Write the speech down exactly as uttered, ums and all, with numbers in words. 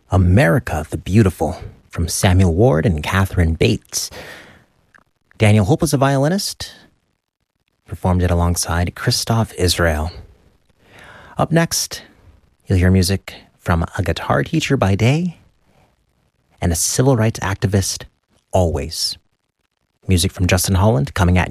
America the Beautiful from Samuel Ward and Catherine Bates. Daniel Hope was a violinist, performed it alongside Christoph Israel. Up next, you'll hear music from a guitar teacher by day and a civil rights activist always. Music from Justin Holland coming at you.